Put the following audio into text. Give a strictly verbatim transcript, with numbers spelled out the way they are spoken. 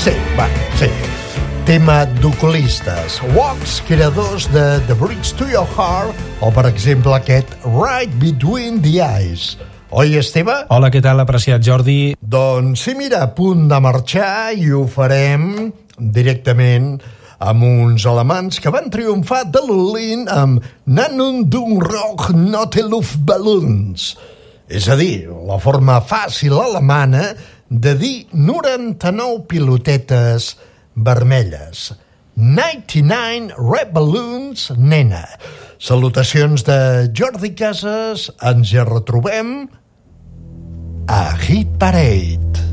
Sí, va, sí. Tema d'oculistes. Walks, creadors de The Bridge to Your Heart, o, per exemple, aquest Right Between the Eyes. Oi, Esteve? Hola, què tal, apreciat Jordi? Doncs sí, mira, a punt de marxar i ho farem directament amb uns alemans que van triomfar de Berlín amb Nannung dung Rock Note Luftballons. És a dir, la forma fàcil alemana de dir noranta-nou pilotetes vermelles. noranta-nou Red Balloons, nena. Salutacions de Jordi Casas. Ens ja retrobem a Hit Parade.